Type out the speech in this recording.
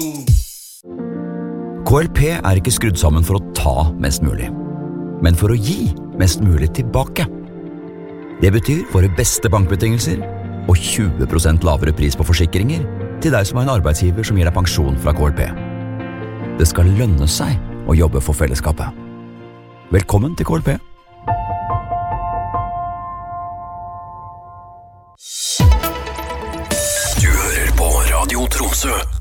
KLP er ikke skrudd sammen for å ta mest mulig, men for å gi mest mulig tilbake. Det betyr våre beste bankbetingelser og 20% lavere pris på forsikringer til deg som har en arbeidsgiver som gir deg pensjon fra KLP. Det skal lønne seg å jobbe for fellesskapet. Velkommen til KLP. Du hører på Radio Tromsø.